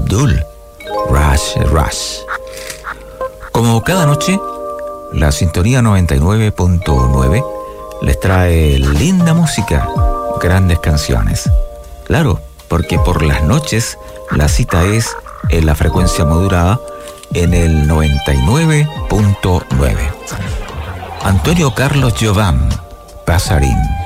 Abdul, Rush Rush. Como cada noche, la Sintonía 99.9 les trae linda música, grandes canciones. Claro, porque por las noches la cita es en la frecuencia modulada en el 99.9. Antonio Carlos Jobam, Pasarín.